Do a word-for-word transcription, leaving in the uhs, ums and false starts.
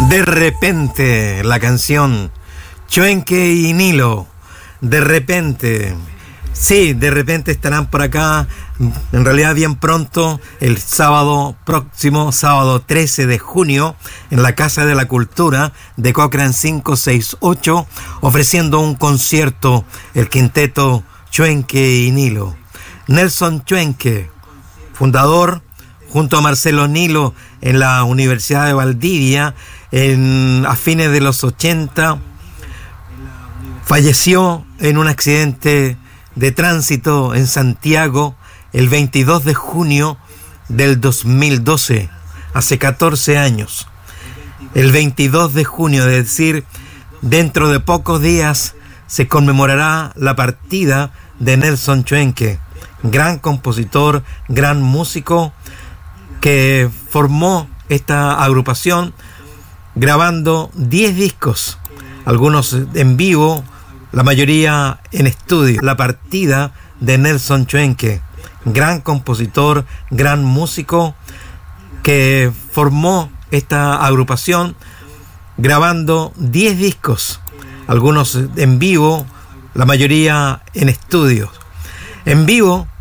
De repente, la canción Chuenque y Nilo. De repente, sí, de repente estarán por acá, en realidad bien pronto, el sábado próximo, sábado trece de junio, en la Casa de la Cultura de Cochrane quinientos sesenta y ocho, ofreciendo un concierto, el quinteto Chuenque y Nilo. Nelson Chuenque, fundador, junto a Marcelo Nilo, en la Universidad de Valdivia, en, a fines de los ochenta, falleció en un accidente de tránsito en Santiago el veintidós de junio del dos mil doce, hace catorce años. El veintidós de junio, es decir, dentro de pocos días, se conmemorará la partida de Nelson Chuenque, gran compositor, gran músico, que formó esta agrupación grabando diez discos, algunos en vivo, la mayoría en estudio. La partida de Nelson Chuenque, gran compositor, gran músico, que formó esta agrupación grabando diez discos, algunos en vivo, la mayoría en estudios. En vivo